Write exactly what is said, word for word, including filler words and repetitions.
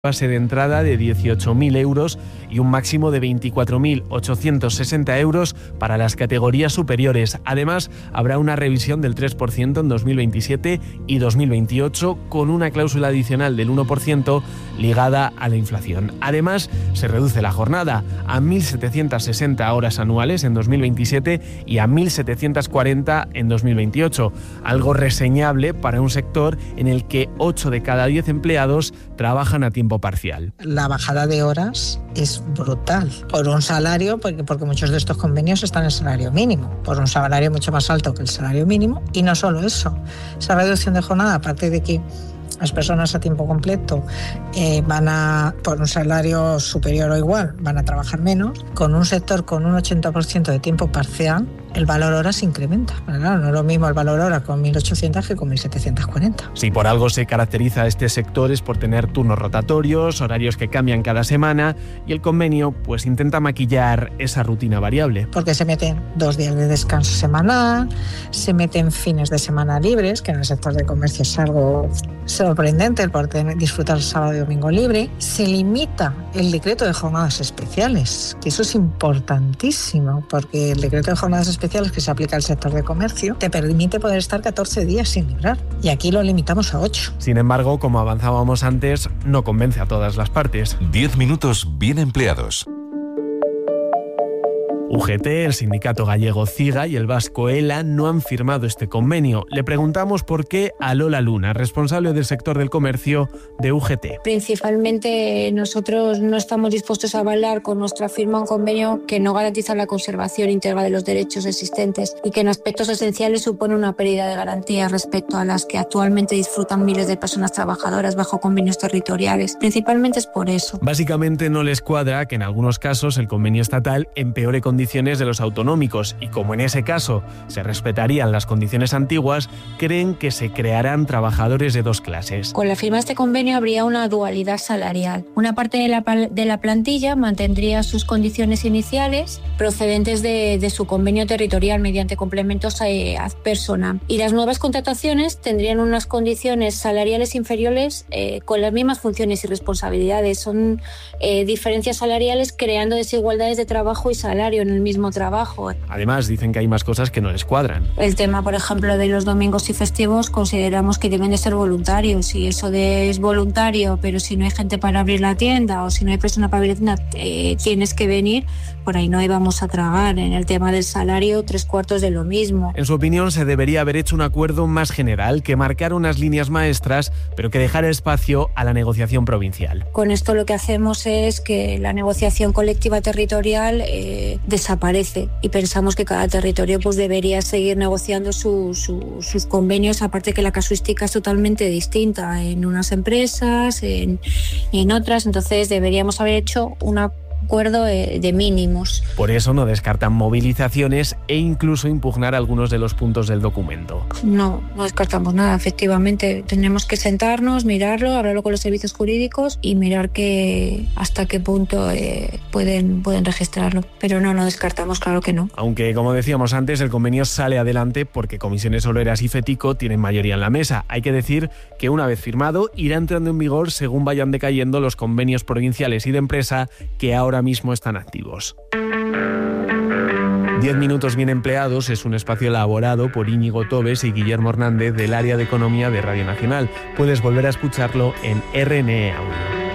base de entrada de dieciocho mil euros y un máximo de veinticuatro mil ochocientos sesenta euros para las categorías superiores. Además, habrá una revisión del tres por ciento en dos mil veintisiete y dos mil veintiocho con una cláusula adicional del uno por ciento ligada a la inflación. Además, se reduce la jornada a mil setecientas sesenta horas anuales en dos mil veintisiete y a mil setecientas cuarenta en dos mil veintiocho, algo reseñable para un sector en el que ocho de cada diez empleados trabajan a tiempo parcial. La bajada de horas es brutal. Por un salario, porque, porque muchos de estos convenios están en el salario mínimo, por un salario mucho más alto que el salario mínimo. Y no solo eso, esa reducción de jornada, aparte de que las personas a tiempo completo eh, van a, por un salario superior o igual, van a trabajar menos, con un sector con un ochenta por ciento de tiempo parcial, el valor hora se incrementa. Claro, no es lo mismo el valor hora con mil ochocientos que con mil setecientos cuarenta. Si por algo se caracteriza este sector es por tener turnos rotatorios, horarios que cambian cada semana, y el convenio pues intenta maquillar esa rutina variable. Porque se meten dos días de descanso semanal, se meten fines de semana libres, que en el sector de comercio es algo sorprendente el poder disfrutar el sábado y domingo libre. Se limita el decreto de jornadas especiales, que eso es importantísimo, porque el decreto de jornadas especiales que se aplica al sector de comercio te permite poder estar catorce días sin librar, y aquí lo limitamos a ocho. Sin embargo, como avanzábamos antes, no convence a todas las partes. diez minutos bien empleados. U G T, el sindicato gallego CIGA y el vasco ELA no han firmado este convenio. Le preguntamos por qué a Lola Luna, responsable del sector del comercio de U G T. Principalmente nosotros no estamos dispuestos a avalar con nuestra firma un convenio que no garantiza la conservación íntegra de los derechos existentes y que en aspectos esenciales supone una pérdida de garantías respecto a las que actualmente disfrutan miles de personas trabajadoras bajo convenios territoriales. Principalmente es por eso. Básicamente no les cuadra que en algunos casos el convenio estatal empeore condiciones de los autonómicos, y como en ese caso se respetarían las condiciones antiguas, creen que se crearán trabajadores de dos clases. Con la firma de este convenio habría una dualidad salarial. Una parte de la, de la plantilla mantendría sus condiciones iniciales procedentes de, de su convenio territorial mediante complementos eh, ad personam, y las nuevas contrataciones tendrían unas condiciones salariales inferiores eh, con las mismas funciones y responsabilidades. Son eh, diferencias salariales creando desigualdades de trabajo y salario en el mismo trabajo. Además, dicen que hay más cosas que no les cuadran. El tema, por ejemplo, de los domingos y festivos, consideramos que deben de ser voluntarios, y eso de es voluntario, pero si no hay gente para abrir la tienda o si no hay persona para abrir la tienda, eh, tienes que venir, por ahí no íbamos a tragar. En el tema del salario, tres cuartos de lo mismo. En su opinión, se debería haber hecho un acuerdo más general que marcara unas líneas maestras, pero que dejara espacio a la negociación provincial. Con esto lo que hacemos es que la negociación colectiva territorial eh, desaparece, y pensamos que cada territorio pues debería seguir negociando su, su, sus convenios, aparte que la casuística es totalmente distinta en unas empresas, en, en otras, entonces deberíamos haber hecho una acuerdo de mínimos. Por eso no descartan movilizaciones e incluso impugnar algunos de los puntos del documento. No, no descartamos nada, efectivamente. Tenemos que sentarnos, mirarlo, hablarlo con los servicios jurídicos y mirar que hasta qué punto eh, pueden, pueden registrarlo. Pero no, no descartamos, claro que no. Aunque, como decíamos antes, el convenio sale adelante porque Comisiones Obreras y FETICO tienen mayoría en la mesa. Hay que decir que una vez firmado irá entrando en vigor según vayan decayendo los convenios provinciales y de empresa que ahora Ahora mismo están activos. Diez minutos bien empleados es un espacio elaborado por Íñigo Tobes y Guillermo Hernández del área de Economía de Radio Nacional. Puedes volver a escucharlo en R N E Audio.